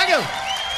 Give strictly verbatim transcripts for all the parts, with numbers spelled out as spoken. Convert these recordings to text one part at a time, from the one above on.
Thank you.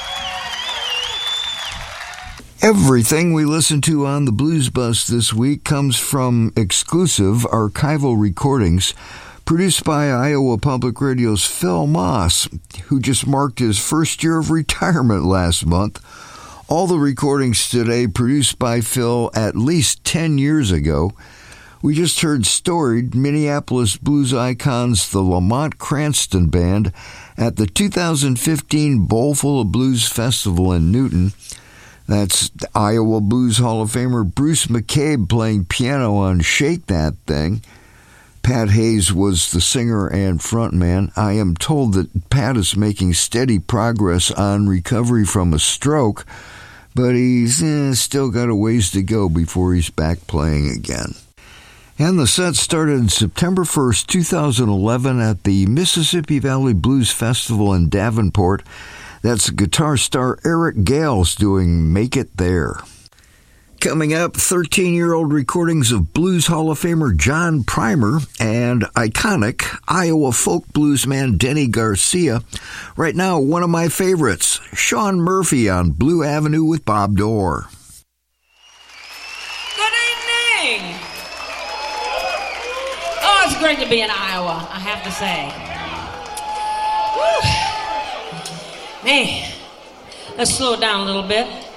Everything we listen to on the Blues Bus this week comes from exclusive archival recordings produced by Iowa Public Radio's Phil Moss, who just marked his first year of retirement last month. All the recordings today produced by Phil at least ten years ago. We just heard storied Minneapolis blues icons, the Lamont Cranston Band, at the two thousand fifteen Bowlful of Blues Festival in Newton. That's Iowa Blues Hall of Famer Bruce McCabe playing piano on Shake That Thing. Pat Hayes was the singer and frontman. I am told that Pat is making steady progress on recovery from a stroke, but he's eh, still got a ways to go before he's back playing again. And the set started September first, two thousand eleven at the Mississippi Valley Blues Festival in Davenport. That's guitar star Eric Gales doing Make It There. Coming up, thirteen-year-old recordings of Blues Hall of Famer John Primer and iconic Iowa folk bluesman Denny Garcia. Right now, one of my favorites, Sean Murphy on Blue Avenue with Bob Dorr. Good evening! Oh, it's great to be in Iowa, I have to say. Woo. Man, let's slow it down a little bit.